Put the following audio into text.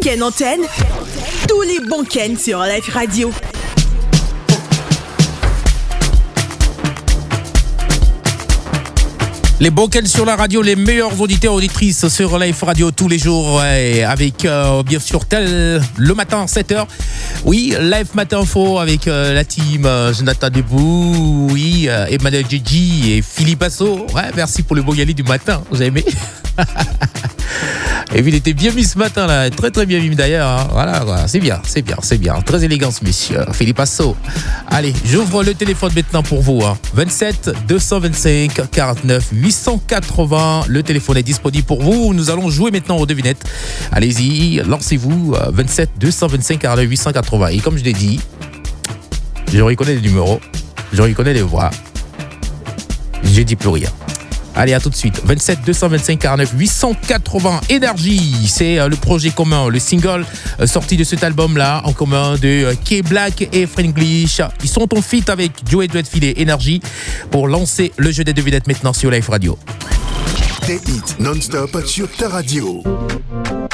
Ken Antenne, tous les bons Ken sur Life Radio. Les bons Ken sur la radio, les meilleurs auditeurs auditrices sur Life Radio tous les jours, ouais, avec bien sûr tel le matin 7h. Oui, Live Matin Info avec la team Jonathan Debout, oui, Emmanuel Gigi et Philippe Asso. Ouais, merci pour le beau Gali du matin, vous avez aimé? Et puis il était bien mis ce matin là, très très bien mis d'ailleurs, hein. Voilà, c'est bien, très élégant ce monsieur, Philippe Asso. Allez, j'ouvre le téléphone maintenant pour vous, hein. 27 225 49 880, le téléphone est disponible pour vous. Nous allons jouer maintenant aux devinettes. Allez-y, lancez-vous, 27 225 49 880. Et comme je l'ai dit, je reconnais les numéros, je reconnais les voix, je dis plus rien. Allez, à tout de suite. 27 225 49 880. Énergie, c'est le projet commun, le single sorti de cet album-là en commun de K-Black et Franglish. Ils sont en feat avec Joey Dreadfield et Énergie pour lancer le jeu des devinettes maintenant sur Life Radio. Des hits non-stop sur ta radio.